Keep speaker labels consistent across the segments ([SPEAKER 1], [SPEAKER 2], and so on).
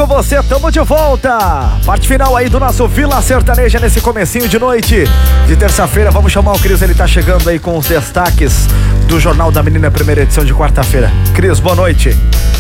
[SPEAKER 1] com você, tamo de volta. Parte final aí do nosso Vila Sertaneja nesse comecinho de noite de terça-feira. Vamos chamar o Cris, ele tá chegando aí com os destaques do Jornal da Menina, primeira edição de quarta-feira. Cris, boa noite.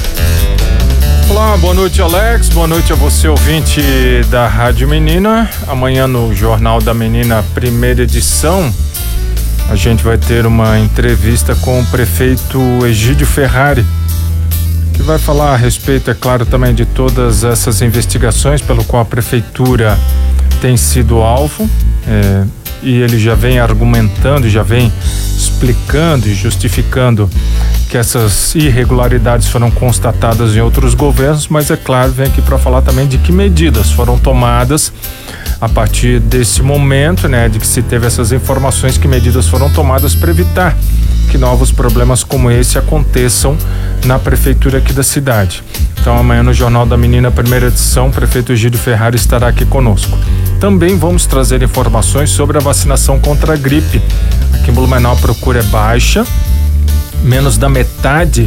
[SPEAKER 2] Olá, boa noite, Alex, boa noite a você, ouvinte da Rádio Menina. Amanhã no Jornal da Menina, primeira edição, a gente vai ter uma entrevista com o prefeito Egídio Ferrari, que vai falar a respeito, é claro, também de todas essas investigações pelo qual a prefeitura tem sido alvo, e ele já vem argumentando, já vem explicando e justificando que essas irregularidades foram constatadas em outros governos, mas é claro, vem aqui para falar também de que medidas foram tomadas a partir desse momento, né, de que se teve essas informações, que medidas foram tomadas para evitar que novos problemas como esse aconteçam na prefeitura aqui da cidade. Então amanhã no Jornal da Menina, primeira edição, o prefeito Egídio Ferrari estará aqui conosco. Também vamos trazer informações sobre a vacinação contra a gripe. Aqui em Blumenau a procura é baixa, menos da metade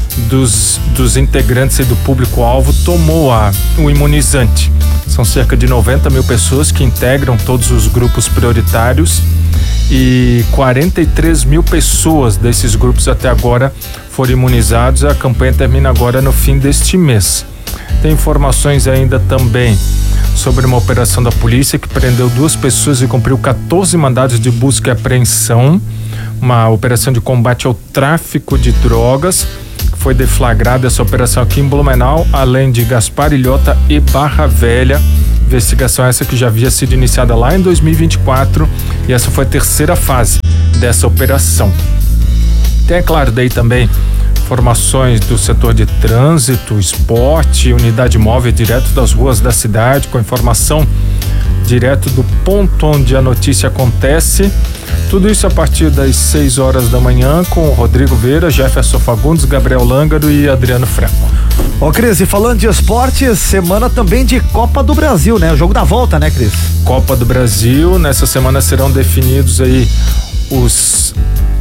[SPEAKER 2] dos integrantes e do público-alvo tomou o imunizante. São cerca de 90 mil pessoas que integram todos os grupos prioritários e 43 mil pessoas desses grupos até agora foram imunizados. A campanha termina agora no fim deste mês. Tem informações ainda também sobre uma operação da polícia que prendeu 2 pessoas e cumpriu 14 mandados de busca e apreensão. Uma operação de combate ao tráfico de drogas. Foi deflagrada essa operação aqui em Blumenau, além de Gaspar Ilhota e Barra Velha. Investigação essa que já havia sido iniciada lá em 2024 e essa foi a terceira fase dessa operação. Tem, é claro, daí também informações do setor de trânsito, esporte, unidade móvel direto das ruas da cidade, com informação direto do ponto onde a notícia acontece. Tudo isso a partir das 6 horas da manhã com o Rodrigo Vieira, Jefferson Fagundes, Gabriel Lângaro e Adriano Franco.
[SPEAKER 1] Ô Cris, e falando de esporte, semana também de Copa do Brasil, né? O jogo da volta, né, Cris?
[SPEAKER 2] Copa do Brasil, nessa semana serão definidos aí os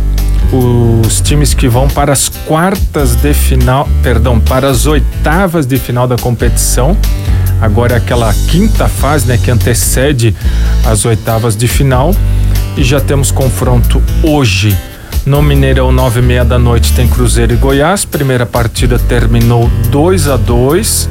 [SPEAKER 2] times que vão para as para as oitavas de final da competição. Agora é aquela quinta fase, né, que antecede as oitavas de final. E já temos confronto hoje. No Mineirão, 9h30 da noite, tem Cruzeiro e Goiás. Primeira partida terminou 2-2.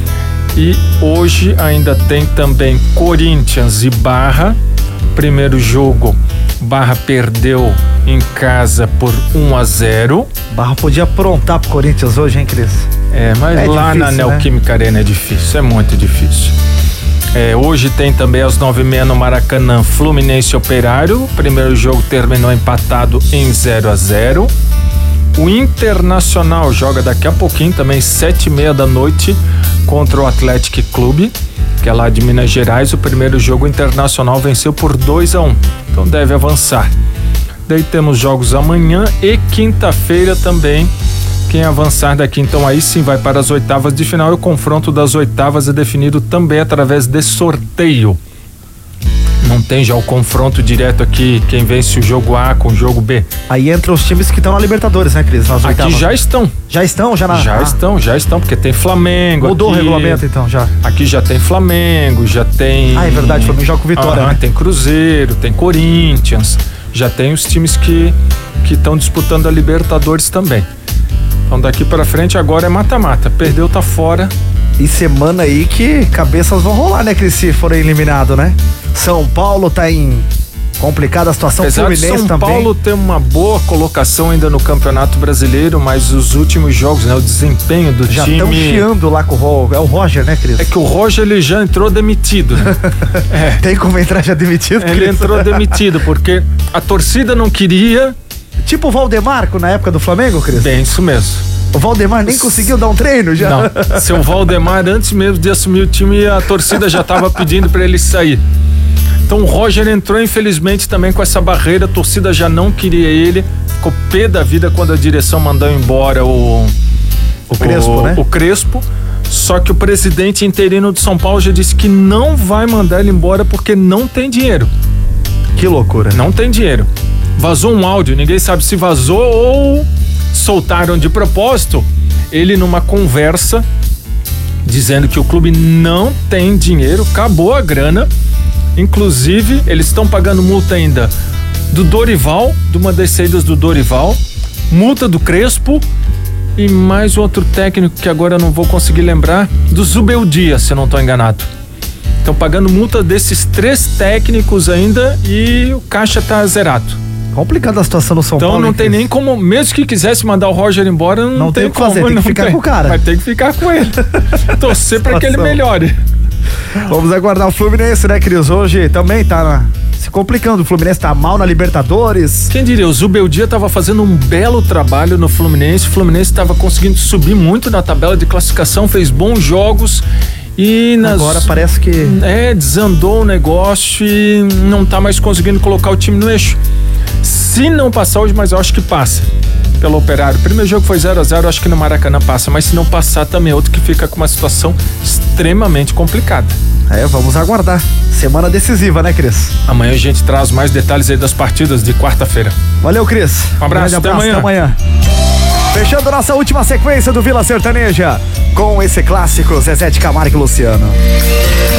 [SPEAKER 2] E hoje ainda tem também Corinthians e Barra. Primeiro jogo, Barra perdeu em casa por 1-0.
[SPEAKER 1] Barra podia aprontar pro Corinthians hoje, hein, Cris?
[SPEAKER 2] Mas lá difícil, na Neoquímica Arena é difícil, é muito difícil. Hoje tem também às 9h30 no Maracanã, Fluminense e Operário. O primeiro jogo terminou empatado em 0-0. O Internacional joga daqui a pouquinho, também 7h30 da noite, contra o Atlético Clube, que é lá de Minas Gerais. O primeiro jogo, o Internacional venceu por 2-1, então deve avançar. Daí temos jogos amanhã e quinta-feira também. Quem avançar daqui, então aí sim vai para as oitavas de final. E o confronto das oitavas é definido também através de sorteio. Não tem já o confronto direto aqui, quem vence o jogo A com o jogo B.
[SPEAKER 1] Aí entra os times que estão na Libertadores, né, Cris? Nas oitavas.
[SPEAKER 2] Aqui já estão.
[SPEAKER 1] Já estão?
[SPEAKER 2] Já estão, porque tem Flamengo.
[SPEAKER 1] Mudou
[SPEAKER 2] aqui,
[SPEAKER 1] o regulamento então, já.
[SPEAKER 2] Aqui já tem Flamengo, já tem...
[SPEAKER 1] é verdade, Flamengo joga com Vitória, né?
[SPEAKER 2] Tem Cruzeiro, tem Corinthians, já tem os times que estão disputando a Libertadores também. Então daqui pra frente agora é mata-mata. Perdeu, tá fora.
[SPEAKER 1] E semana aí que cabeças vão rolar, né, Cris, se forem eliminados, né? São Paulo tá em complicada situação,
[SPEAKER 2] apesar
[SPEAKER 1] Fluminense
[SPEAKER 2] de São
[SPEAKER 1] também.
[SPEAKER 2] Paulo tem uma boa colocação ainda no Campeonato Brasileiro, mas os últimos jogos, né, o desempenho do
[SPEAKER 1] já
[SPEAKER 2] time...
[SPEAKER 1] Já estão chiando lá com o Roger, né, Cris?
[SPEAKER 2] É que o Roger, ele já entrou demitido, né?
[SPEAKER 1] Tem como entrar já demitido, Cris?
[SPEAKER 2] Ele entrou demitido, porque a torcida não queria...
[SPEAKER 1] Tipo o Valdemar, na época do Flamengo, Cris?
[SPEAKER 2] Bem, isso mesmo.
[SPEAKER 1] O Valdemar nem conseguiu dar um treino já?
[SPEAKER 2] Não, seu Valdemar, antes mesmo de assumir o time, a torcida já estava pedindo para ele sair. Então o Roger entrou, infelizmente, também com essa barreira, a torcida já não queria ele, ficou pé da vida quando a direção mandou embora o
[SPEAKER 1] Crespo, né?
[SPEAKER 2] O Crespo. Só que o presidente interino de São Paulo já disse que não vai mandar ele embora porque não tem dinheiro.
[SPEAKER 1] Que loucura.
[SPEAKER 2] Não tem dinheiro. Vazou um áudio, ninguém sabe se vazou ou soltaram de propósito. Ele numa conversa dizendo que o clube não tem dinheiro, acabou a grana. Inclusive, eles estão pagando multa ainda do Dorival, de uma das saídas do Dorival, multa do Crespo e mais outro técnico que agora eu não vou conseguir lembrar, do Zubeldia, se eu não estou enganado. Estão pagando multa desses 3 técnicos ainda e o caixa tá zerado.
[SPEAKER 1] Complicada a situação do São Paulo.
[SPEAKER 2] Então não tem nem como, mesmo que quisesse mandar o Roger embora, não tem como
[SPEAKER 1] fazer, tem que ficar com o cara.
[SPEAKER 2] Vai ter que ficar com ele. Torcer para que ele melhore.
[SPEAKER 1] Vamos aguardar o Fluminense, né, Cris? Hoje também tá se complicando. O Fluminense tá mal na Libertadores.
[SPEAKER 2] Quem diria, o Zubeldia tava fazendo um belo trabalho no Fluminense. O Fluminense tava conseguindo subir muito na tabela de classificação, fez bons jogos. E
[SPEAKER 1] agora parece que...
[SPEAKER 2] desandou o negócio e não tá mais conseguindo colocar o time no eixo. Se não passar hoje, mas eu acho que passa pelo Operário. O primeiro jogo foi 0-0, acho que no Maracanã passa, mas se não passar também é outro que fica com uma situação extremamente complicada.
[SPEAKER 1] Vamos aguardar. Semana decisiva, né, Cris?
[SPEAKER 2] Amanhã a gente traz mais detalhes aí das partidas de quarta-feira.
[SPEAKER 1] Valeu, Cris.
[SPEAKER 2] Um abraço, até amanhã.
[SPEAKER 1] Fechando nossa última sequência do Vila Sertaneja com esse clássico Zezé de Camargo e Luciano.